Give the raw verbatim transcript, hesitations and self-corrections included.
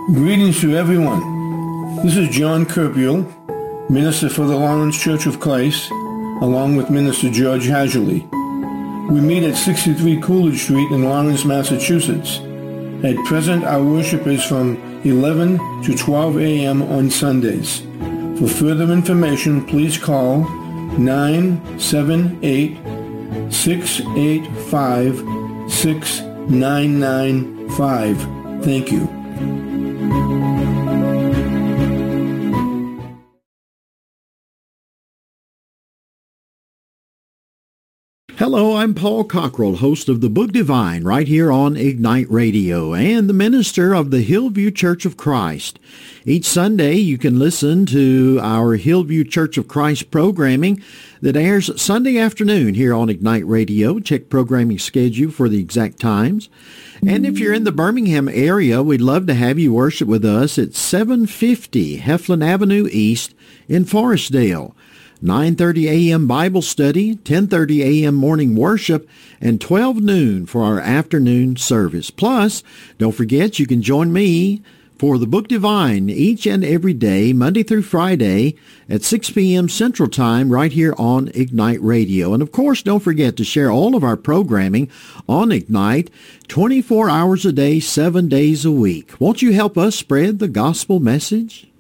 Greetings to everyone. This is John Kerpiel, minister for the Lawrence Church of Christ, along with Minister George Hagerly. We meet at sixty-three Coolidge Street in Lawrence, Massachusetts. At present, our worship is from eleven to twelve a.m. on Sundays. For further information, please call nine seven eight, six eight five, six nine nine five. Thank you. Hello, I'm Paul Cockrell, host of the Book Divine, right here on Ignite Radio, and the minister of the Hillview Church of Christ. Each Sunday, you can listen to our Hillview Church of Christ programming that airs Sunday afternoon here on Ignite Radio. Check programming schedule for the exact times. And if you're in the Birmingham area, we'd love to have you worship with us at seven fifty Heflin Avenue East in Forestdale. nine thirty a.m. Bible study, ten thirty a.m. morning worship, and twelve noon for our afternoon service. Plus, don't forget you can join me for the Book Divine each and every day, Monday through Friday at six p.m. Central Time right here on Ignite Radio. And of course, don't forget to share all of our programming on Ignite twenty-four hours a day, seven days a week. Won't you help us spread the gospel message?